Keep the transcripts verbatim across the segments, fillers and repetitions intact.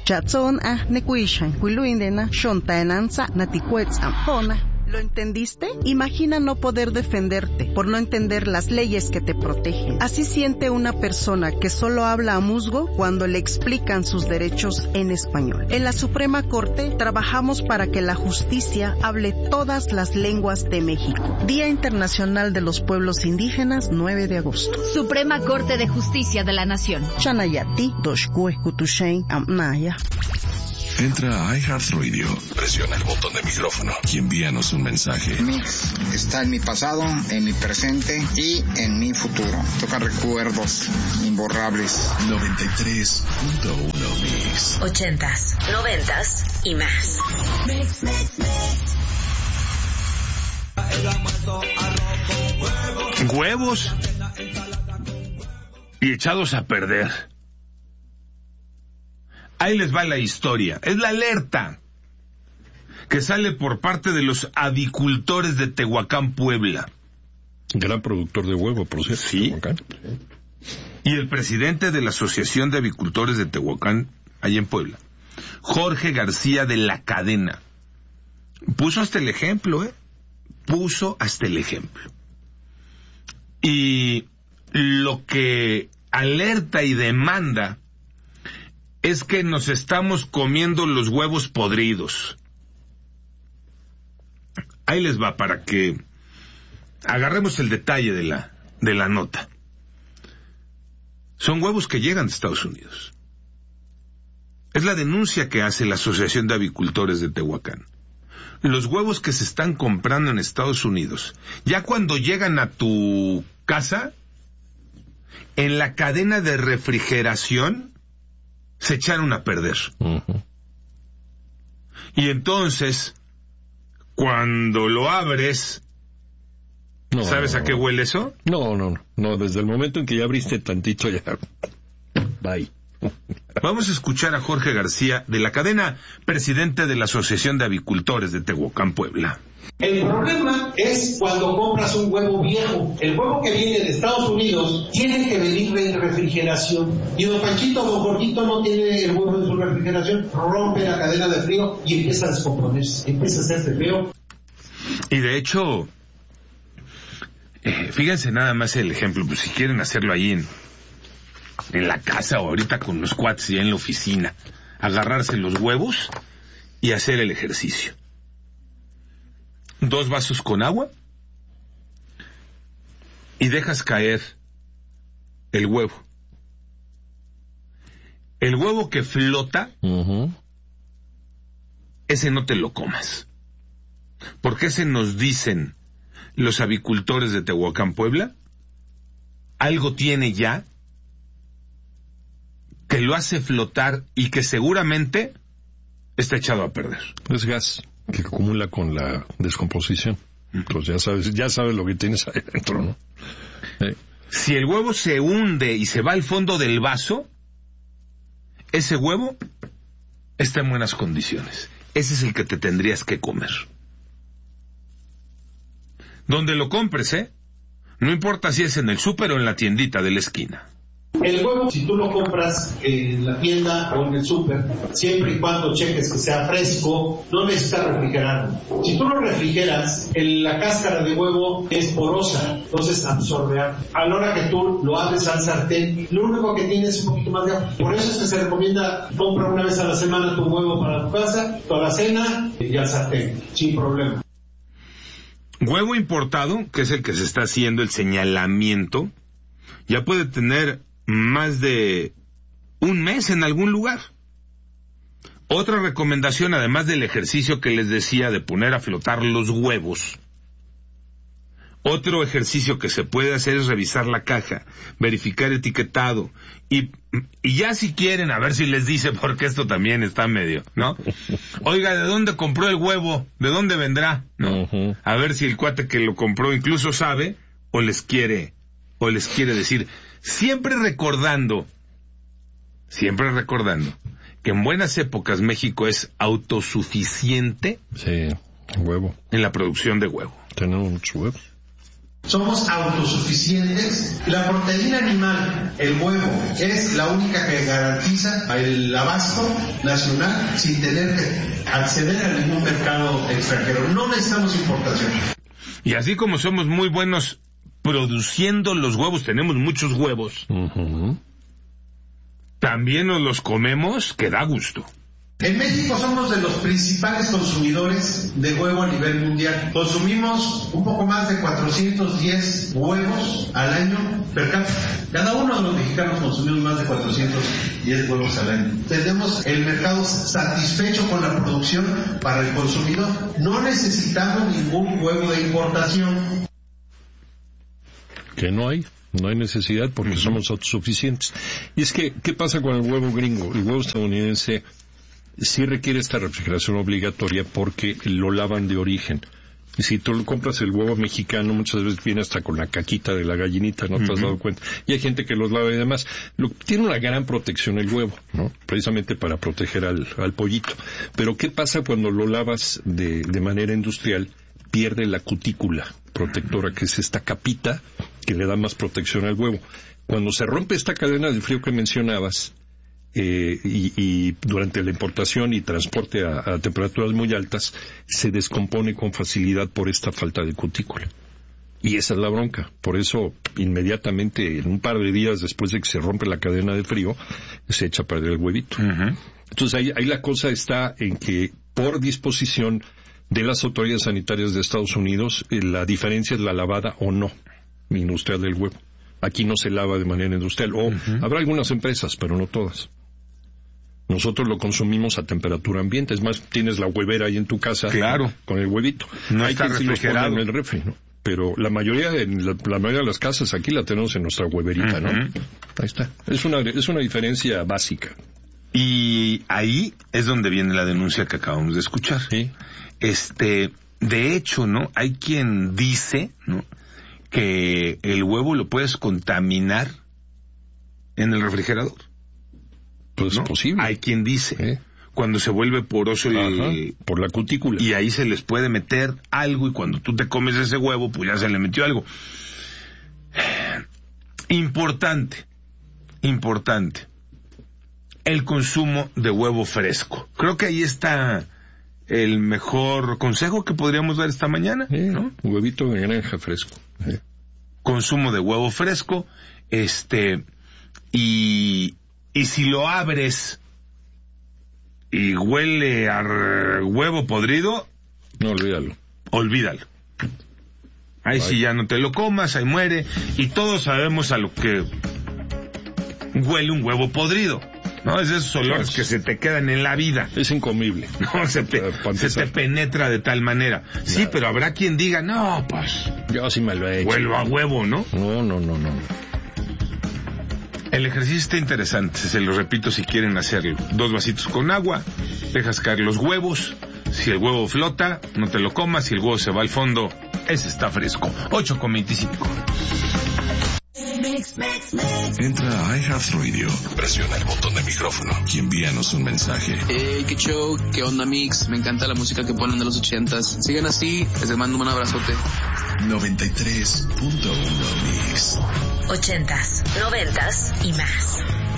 Chatson ah nekuishan kuiluindena shontaenanza natikuetz ampona. ¿Lo entendiste? Imagina no poder defenderte por no entender las leyes que te protegen. Así siente una persona que solo habla a musgo cuando le explican sus derechos en español. En la Suprema Corte trabajamos para que la justicia hable todas las lenguas de México. Día Internacional de los Pueblos Indígenas, nueve de agosto. Suprema Corte de Justicia de la Nación. Chanayati, Doshkue Kutushain Amnaya. Entra a iHeartRadio, presiona el botón de micrófono y envíanos un mensaje. Mix está en mi pasado, en mi presente y en mi futuro. Toca recuerdos imborrables. noventa y tres punto uno Mix. Ochentas, noventas y más. Mix, mix, mix. Huevos y echados a perder. Ahí les va la historia. Es la alerta que sale por parte de los avicultores de Tehuacán, Puebla. Gran productor de huevo, por cierto. Sí. Tehuacán. Y el presidente de la Asociación de Avicultores de Tehuacán, allá en Puebla, Jorge García de la Cadena, puso hasta el ejemplo, ¿eh? Puso hasta el ejemplo. Y lo que alerta y demanda es que nos estamos comiendo los huevos podridos. Ahí les va para que agarremos el detalle de la, de la nota. Son huevos que llegan de Estados Unidos. Es la denuncia que hace la Asociación de Avicultores de Tehuacán. Los huevos que se están comprando en Estados Unidos, ya cuando llegan a tu casa, en la cadena de refrigeración, se echaron a perder. Uh-huh. Y entonces, cuando lo abres, no, ¿sabes no, a qué huele eso? No, no, no, no, desde el momento en que ya abriste tantito ya... Bye. Vamos a escuchar a Jorge García de la Cadena, presidente de la Asociación de Avicultores de Tehuacán, Puebla. El problema es cuando compras un huevo viejo. El huevo que viene de Estados Unidos tiene que venir en refrigeración. Y don Panchito, don Gordito no tiene el huevo en su refrigeración, rompe la cadena de frío y empieza a descomponerse, empieza a hacerse feo. Y de hecho, eh, fíjense nada más el ejemplo, pues si quieren hacerlo ahí en, en la casa o ahorita con los cuates ya en la oficina, agarrarse los huevos y hacer el ejercicio. Dos vasos con agua y dejas caer el huevo. El huevo que flota, uh-huh. ese no te lo comas. Porque ese nos dicen los avicultores de Tehuacán, Puebla, algo tiene ya que lo hace flotar y que seguramente está echado a perder. Es gas que acumula con la descomposición. Entonces ya sabes, ya sabes lo que tienes ahí dentro, ¿no? Eh. Si el huevo se hunde y se va al fondo del vaso, ese huevo está en buenas condiciones. Ese es el que te tendrías que comer. Donde lo compres, ¿eh? No importa si es en el súper o en la tiendita de la esquina. El huevo, si tú lo compras en la tienda o en el súper, siempre y cuando cheques que sea fresco, no necesitas refrigerarlo. Si tú lo refrigeras, el, la cáscara de huevo es porosa, entonces absorbe agua. A la hora que tú lo abres al sartén, lo único que tiene es un poquito más de agua. Por eso es que se recomienda, compra una vez a la semana tu huevo para tu casa, toda la cena y al sartén, sin problema. Huevo importado, que es el que se está haciendo el señalamiento, ya puede tener más de un mes en algún lugar. Otra recomendación, además del ejercicio que les decía de poner a flotar los huevos, otro ejercicio que se puede hacer es revisar la caja, verificar etiquetado y, y ya si quieren, a ver si les dice, porque esto también está medio, ¿no? Oiga, ¿de dónde compró el huevo? ¿De dónde vendrá? ¿No? Uh-huh. A ver si el cuate que lo compró incluso sabe o les quiere, o les quiere decir. Siempre recordando, siempre recordando que en buenas épocas México es autosuficiente. Sí, huevo. En la producción de huevo. Tenemos muchos huevos. Somos autosuficientes. La proteína animal, el huevo, es la única que garantiza el abasto nacional sin tener que acceder a ningún mercado extranjero. No necesitamos importación. Y así como somos muy buenos produciendo los huevos, tenemos muchos huevos, uh-huh. también nos los comemos, que da gusto. En México somos de los principales consumidores de huevo a nivel mundial. Consumimos un poco más de cuatrocientos diez huevos al año per cápita. Cada uno de los mexicanos consumimos más de cuatrocientos diez huevos al año. Tenemos el mercado satisfecho con la producción para el consumidor. No necesitamos ningún huevo de importación. Que no hay. No hay necesidad porque uh-huh. somos autosuficientes. Y es que, ¿qué pasa con el huevo gringo? El huevo estadounidense sí requiere esta refrigeración obligatoria porque lo lavan de origen. Y si tú compras el huevo mexicano, muchas veces viene hasta con la caquita de la gallinita, ¿no te uh-huh. has dado cuenta? Y hay gente que los lava y demás. Lo, tiene una gran protección el huevo, ¿no? Precisamente para proteger al, al pollito. Pero ¿qué pasa cuando lo lavas de, de manera industrial? Pierde la cutícula protectora, que es esta capita que le da más protección al huevo. Cuando se rompe esta cadena de frío que mencionabas, Eh, y, y durante la importación y transporte a, a temperaturas muy altas, se descompone con facilidad por esta falta de cutícula. Y esa es la bronca. Por eso, inmediatamente, en un par de días después de que se rompe la cadena de frío, se echa a perder el huevito. Uh-huh. Entonces, ahí, ahí la cosa está en que, por disposición de las autoridades sanitarias de Estados Unidos, eh, la diferencia es la lavada o no industrial del huevo. Aquí no se lava de manera industrial. O uh-huh. habrá algunas empresas, pero no todas. Nosotros lo consumimos a temperatura ambiente. Es más, tienes la huevera ahí en tu casa. Claro. Con el huevito. No hay está que refrigerado. en el refri, ¿no? Pero la mayoría de la, la mayoría de las casas aquí la tenemos en nuestra hueverita, uh-huh. ¿no? Ahí está. Es una es una diferencia básica. Y ahí es donde viene la denuncia que acabamos de escuchar. Sí. Este, de hecho, ¿no? Hay quien dice, ¿no?, que el huevo lo puedes contaminar en el refrigerador. Pues ¿no? es posible. Hay quien dice, ¿Eh? cuando se vuelve poroso el... Ajá, por la cutícula. Y ahí se les puede meter algo, y cuando tú te comes ese huevo, pues ya se le metió algo. Importante, importante, el consumo de huevo fresco. Creo que ahí está el mejor consejo que podríamos dar esta mañana, eh, ¿no? Huevito de granja fresco. Eh. Consumo de huevo fresco, este, y... Y si lo abres y huele a huevo podrido... No, olvídalo. Olvídalo. Ahí sí ya no te lo comas, ahí muere. Y todos sabemos a lo que huele un huevo podrido, ¿no? Es esos olores que se te quedan en la vida. Es incomible. No, se, pe- se te penetra de tal manera. Nada. Sí, pero habrá quien diga, no, pues... Yo sí me lo he hecho. Huelo a huevo, ¿no? No, no, no, no. El ejercicio está interesante, se lo repito si quieren hacerlo. Dos vasitos con agua, dejas caer los huevos. Si el huevo flota, no te lo comas. Si el huevo se va al fondo, ese está fresco. ocho con veinticinco. Entra a iHeartRadio, presiona el botón de micrófono y envíanos un mensaje. Hey, qué show, qué onda mix, me encanta la música que ponen de los ochentas. Sigan así, les mando un abrazote. noventa y tres punto uno Mix. Ochentas, noventas y más.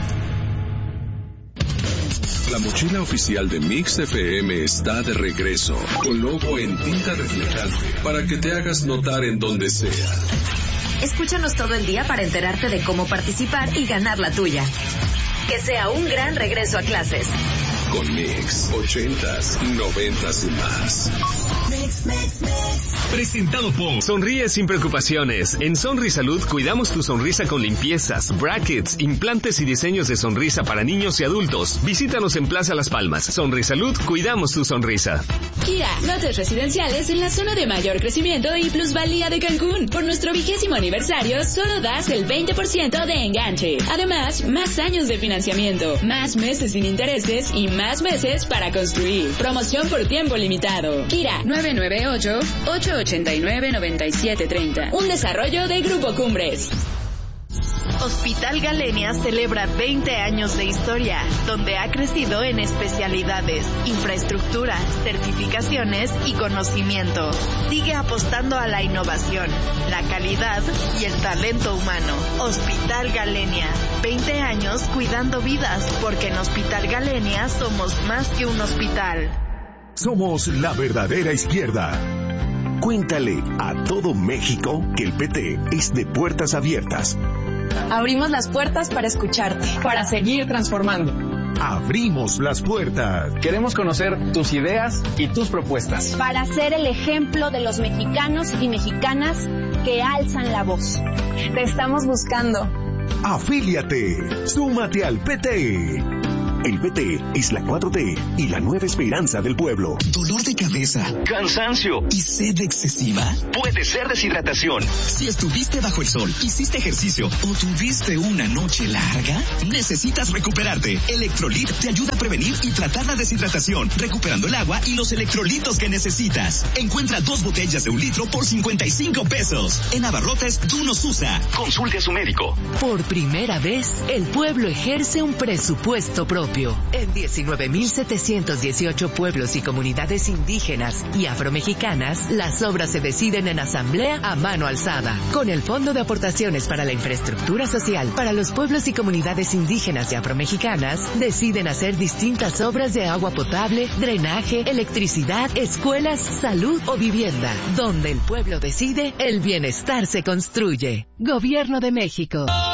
La mochila oficial de Mix F M está de regreso, con logo en tinta reflejante, para que te hagas notar en donde sea. Escúchanos todo el día para enterarte de cómo participar y ganar la tuya. Que sea un gran regreso a clases. Con Mix, ochentas, noventas y más. Mix, mix, mix. Presentado por Sonríe sin preocupaciones. En Sonrisalud cuidamos tu sonrisa con limpiezas, brackets, implantes y diseños de sonrisa para niños y adultos. Visítanos en Plaza Las Palmas. Sonrisalud, cuidamos tu sonrisa. Kia, lotes residenciales en la zona de mayor crecimiento y plusvalía de Cancún. Por nuestro vigésimo aniversario, solo das el veinte por ciento de enganche. Además, más años de financiamiento, más meses sin intereses y más meses para construir. Promoción por tiempo limitado. Kira, nueve nueve ocho, ocho ocho nueve, nueve siete tres cero. Un desarrollo de Grupo Cumbres. Hospital Galenia celebra veinte años de historia, donde ha crecido en especialidades, infraestructura, certificaciones y conocimiento. Sigue apostando a la innovación, la calidad y el talento humano. Hospital Galenia, veinte años cuidando vidas, porque en Hospital Galenia somos más que un hospital. Somos la verdadera izquierda. Cuéntale a todo México que el P T es de puertas abiertas. Abrimos las puertas para escucharte, para seguir transformando. Abrimos las puertas. Queremos conocer tus ideas y tus propuestas. Para ser el ejemplo de los mexicanos y mexicanas que alzan la voz. Te estamos buscando. Afíliate. Súmate al P T. El P T es la cuatro T y la nueva esperanza del pueblo. ¿Dolor de cabeza? ¿Cansancio? ¿Y sed excesiva? Puede ser deshidratación. Si estuviste bajo el sol, hiciste ejercicio o tuviste una noche larga, necesitas recuperarte. Electrolit te ayuda a prevenir y tratar la deshidratación, recuperando el agua y los electrolitos que necesitas. Encuentra dos botellas de un litro por cincuenta y cinco pesos. En Abarrotes, tú nos usa. Consulte a su médico. Por primera vez, el pueblo ejerce un presupuesto propio. En diecinueve mil setecientos dieciocho pueblos y comunidades indígenas y afromexicanas, las obras se deciden en asamblea a mano alzada, con el Fondo de Aportaciones para la Infraestructura Social. Para los pueblos y comunidades indígenas y afromexicanas, deciden hacer distintas obras de agua potable, drenaje, electricidad, escuelas, salud o vivienda. Donde el pueblo decide, el bienestar se construye. Gobierno de México.